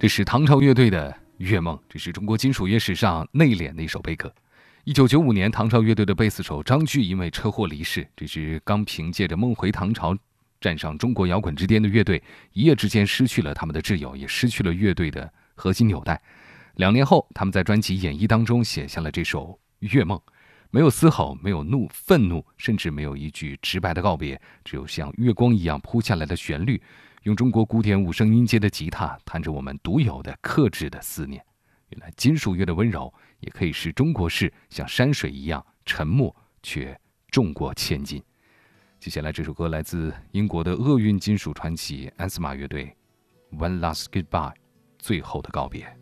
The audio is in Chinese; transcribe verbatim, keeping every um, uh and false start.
这是唐朝乐队的《月梦》，这是中国金属乐史上内敛的一首悲歌。一九九五年，唐朝乐队的贝斯手张炬因为车祸离世。这支刚凭借着《梦回唐朝》站上中国摇滚之巅的乐队，一夜之间失去了他们的挚友，也失去了乐队的核心纽带。两年后，他们在专辑《演绎》当中写下了这首《月梦》，没有嘶吼，没有怒愤怒，甚至没有一句直白的告别，只有像月光一样铺下来的旋律，用中国古典五声音阶的吉他弹着我们独有的克制的思念。原来金属乐的温柔也可以是中国式像山水一样沉默却重过千斤。接下来这首歌来自英国的厄运金属传奇安斯玛乐队 One Last Goodbye， 最后的告别。